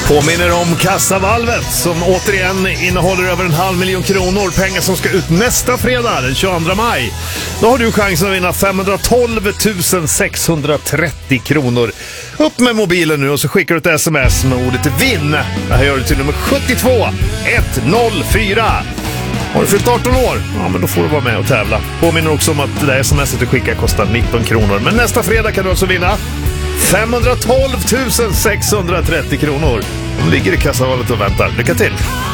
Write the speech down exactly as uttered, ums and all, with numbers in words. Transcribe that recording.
Påminner om kassavalvet som återigen innehåller över en halv miljon kronor. Pengar som ska ut nästa fredag, den tjugoandra maj. Då har du chansen att vinna femhundratolv tusen sexhundratrettio kronor. Upp med mobilen nu och så skickar du ett sms med ordet vinn. Det här gör du till nummer sjuttiotvå etthundrafyra. Har du fyllt arton år? Ja, men då får du vara med och tävla. Påminner också om att det där smset du skickar kostar nitton kronor. Men nästa fredag kan du alltså vinna femhundratolv tusen sexhundratrettio kronor. De ligger i kassavalvet och väntar. Lycka till!